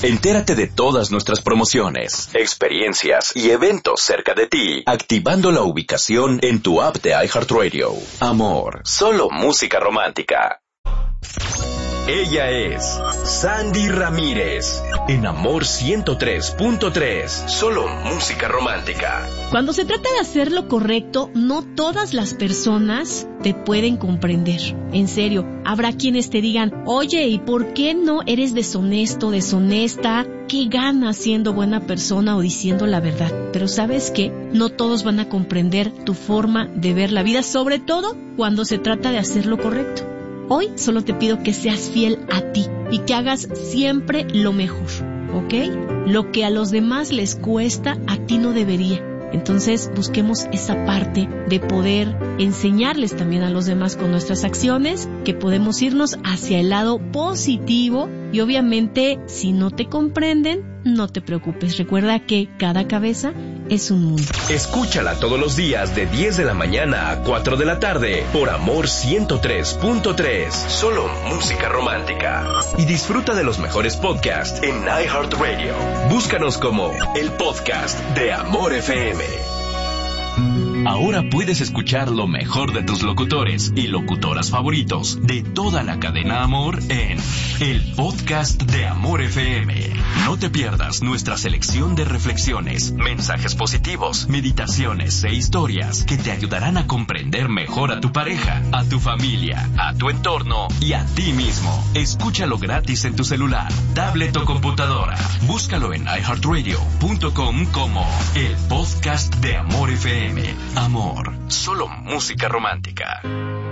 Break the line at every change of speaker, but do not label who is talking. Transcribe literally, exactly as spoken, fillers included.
Entérate de todas nuestras promociones, experiencias y eventos cerca de ti, activando la ubicación en tu app de iHeartRadio. Amor, solo música romántica. Ella es Sandy Ramírez, en Amor ciento tres punto tres, solo música romántica.
Cuando se trata de hacer lo correcto, no todas las personas te pueden comprender. En serio, habrá quienes te digan, oye, ¿y por qué no eres deshonesto, deshonesta? ¿Qué ganas siendo buena persona o diciendo la verdad? Pero ¿sabes qué? No todos van a comprender tu forma de ver la vida, sobre todo cuando se trata de hacer lo correcto. Hoy solo te pido que seas fiel a ti y que hagas siempre lo mejor, ¿ok? Lo que a los demás les cuesta, a ti no debería. Entonces busquemos esa parte de poder enseñarles también a los demás con nuestras acciones que podemos irnos hacia el lado positivo y obviamente si no te comprenden, no te preocupes. Recuerda que cada cabeza es un mundo.
Escúchala todos los días de diez de la mañana a cuatro de la tarde por Amor ciento tres punto tres, solo música romántica. Y disfruta de los mejores podcasts en iHeartRadio. Búscanos como el podcast de Amor F M. Ahora puedes escuchar lo mejor de tus locutores y locutoras favoritos de toda la cadena Amor en el podcast de Amor F M. No te pierdas nuestra selección de reflexiones, mensajes positivos, meditaciones e historias que te ayudarán a comprender mejor a tu pareja, a tu familia, a tu entorno y a ti mismo. Escúchalo gratis en tu celular, tablet o computadora. Búscalo en i heart radio punto com como el podcast de Amor F M. Amor, solo música romántica.